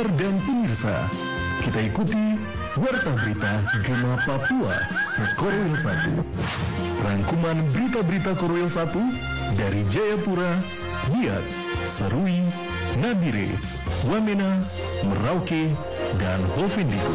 Pendengar dan pemirsa, kita ikuti Warta Berita Gema Papua Sekorwil 1. Rangkuman berita-berita Korwil 1 dari Jayapura, Biak, Serui, Nabire, Wamena, Merauke, dan Hovendigo.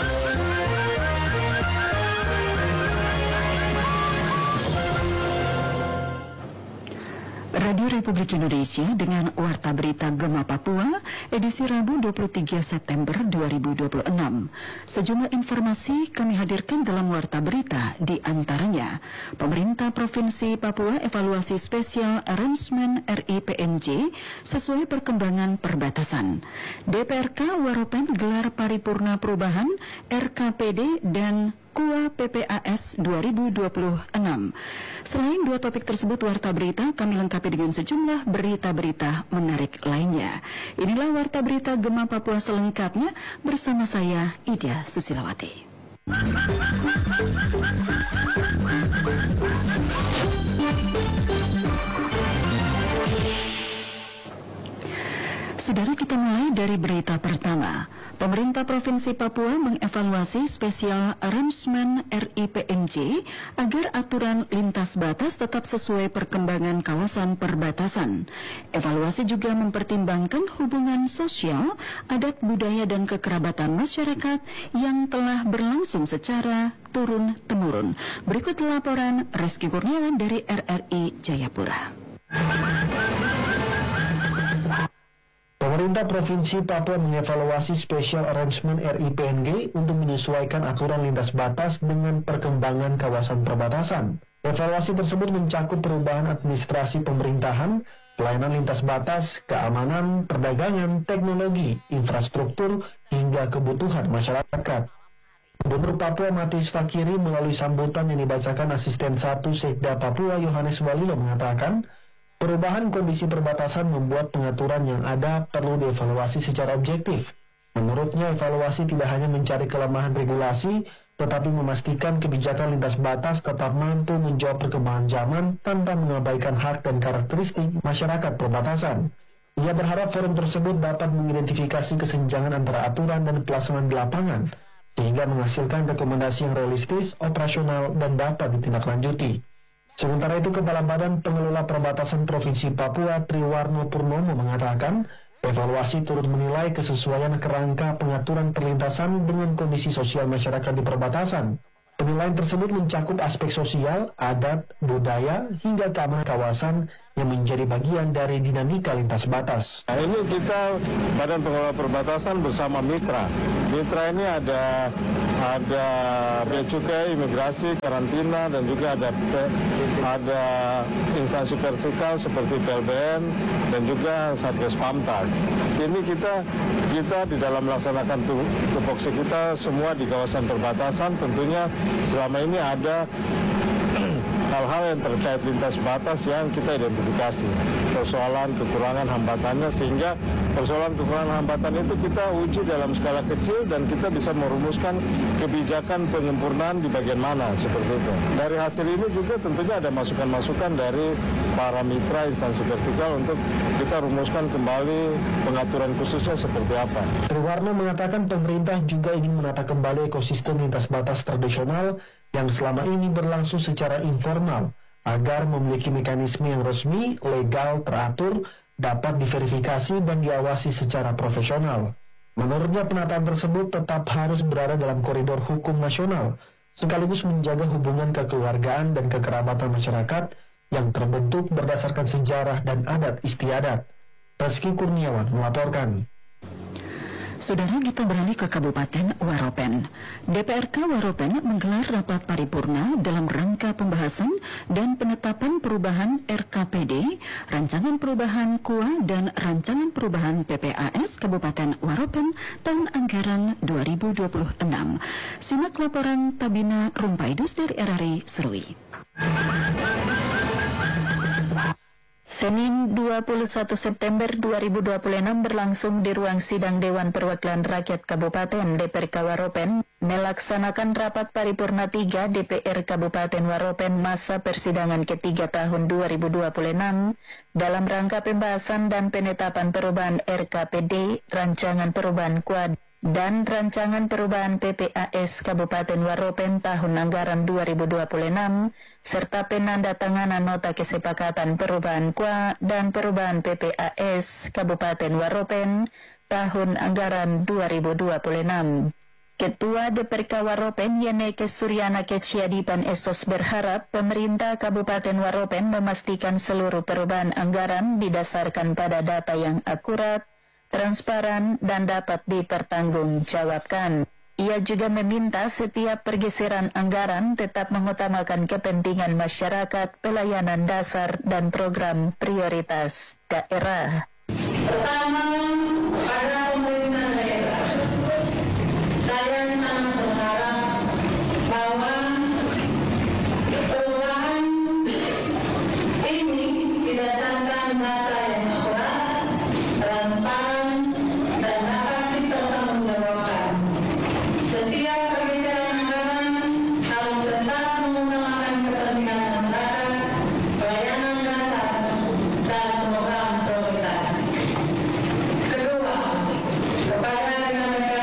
Radio Republik Indonesia dengan Warta Berita Gema Papua, edisi Rabu 23 September 2026. Sejumlah informasi kami hadirkan dalam Warta Berita, di antaranya Pemerintah Provinsi Papua evaluasi spesial arrangement RIPNJ sesuai perkembangan perbatasan. DPRK Waropen gelar paripurna perubahan RKPD dan KUA PPAS 2026. Selain dua topik tersebut, Warta Berita kami lengkapi dengan sejumlah berita-berita menarik lainnya. Inilah Warta Berita Gema Papua selengkapnya bersama saya, Ida Susilawati. Saudara, kita mulai dari berita pertama. Pemerintah Provinsi Papua mengevaluasi spesial arrangement RIPNJ agar aturan lintas batas tetap sesuai perkembangan kawasan perbatasan. Evaluasi juga mempertimbangkan hubungan sosial, adat budaya dan kekerabatan masyarakat yang telah berlangsung secara turun-temurun. Berikut laporan Reski Kurniawan dari RRI Jayapura. Pemerintah Provinsi Papua mengevaluasi Special Arrangement RIPNG untuk menyesuaikan aturan lintas batas dengan perkembangan kawasan perbatasan. Evaluasi tersebut mencakup perubahan administrasi pemerintahan, pelayanan lintas batas, keamanan, perdagangan, teknologi, infrastruktur, hingga kebutuhan masyarakat. Gubernur Papua Matius Fakiri melalui sambutan yang dibacakan Asisten 1 Sekda Papua Yohanes Walilo mengatakan, perubahan kondisi perbatasan membuat pengaturan yang ada perlu dievaluasi secara objektif. Menurutnya, evaluasi tidak hanya mencari kelemahan regulasi, tetapi memastikan kebijakan lintas batas tetap mampu menjawab perkembangan zaman tanpa mengabaikan hak dan karakteristik masyarakat perbatasan. Ia berharap forum tersebut dapat mengidentifikasi kesenjangan antara aturan dan pelaksanaan di lapangan, sehingga menghasilkan rekomendasi yang realistis, operasional, dan dapat ditindaklanjuti. Sementara itu, Kepala Badan Pengelola Perbatasan Provinsi Papua Triwarno Purnomo mengatakan, evaluasi turut menilai kesesuaian kerangka pengaturan perlintasan dengan kondisi sosial masyarakat di perbatasan. Penilaian tersebut mencakup aspek sosial, adat, budaya, hingga keamanan kawasan yang menjadi bagian dari dinamika lintas batas. Nah, ini kita Badan Pengelola Perbatasan bersama mitra. Mitra ini ada Bea Cukai, imigrasi, karantina, dan juga ada instansi vertikal seperti PLBN dan juga Satgas Pamtas. Ini kita di dalam melaksanakan tupoksi kita semua di kawasan perbatasan, tentunya selama ini ada hal-hal yang terkait lintas batas yang kita identifikasi, persoalan kekurangan hambatannya, sehingga persoalan kekurangan hambatan itu kita uji dalam skala kecil dan kita bisa merumuskan kebijakan penyempurnaan di bagian mana, seperti itu. Dari hasil ini juga tentunya ada masukan-masukan dari para mitra instansi vertikal untuk kita rumuskan kembali pengaturan khususnya seperti apa. Triwarno mengatakan pemerintah juga ingin menata kembali ekosistem lintas batas tradisional yang selama ini berlangsung secara informal agar memiliki mekanisme yang resmi, legal, teratur, dapat diverifikasi dan diawasi secara profesional. Menurutnya, penataan tersebut tetap harus berada dalam koridor hukum nasional, sekaligus menjaga hubungan kekeluargaan dan kekerabatan masyarakat yang terbentuk berdasarkan sejarah dan adat istiadat. Reski Kurniawan melaporkan. Saudara, kita beralih ke Kabupaten Waropen. DPRK Waropen menggelar rapat paripurna dalam rangka pembahasan dan penetapan perubahan RKPD, rancangan perubahan KUA, dan rancangan perubahan PPAS Kabupaten Waropen tahun anggaran 2026. Simak laporan Tabina Rumpaidus dari RRI Serui. Senin 21 September 2026 berlangsung di ruang sidang Dewan Perwakilan Rakyat Kabupaten DPRK Waropen melaksanakan rapat paripurna 3 DPR Kabupaten Waropen masa persidangan ketiga tahun 2026 dalam rangka pembahasan dan penetapan perubahan RKPD, rancangan perubahan KUAD, dan rancangan perubahan PPAS Kabupaten Waropen tahun anggaran 2026 serta penandatanganan nota kesepakatan perubahan KUA dan perubahan PPAS Kabupaten Waropen tahun anggaran 2026. Ketua DPRK Waropen Yeneke Suryana Keciadipan Esos berharap pemerintah Kabupaten Waropen memastikan seluruh perubahan anggaran didasarkan pada data yang akurat, transparan, dan dapat dipertanggungjawabkan. Ia juga meminta setiap pergeseran anggaran tetap mengutamakan kepentingan masyarakat, pelayanan dasar, dan program prioritas daerah. Pertama,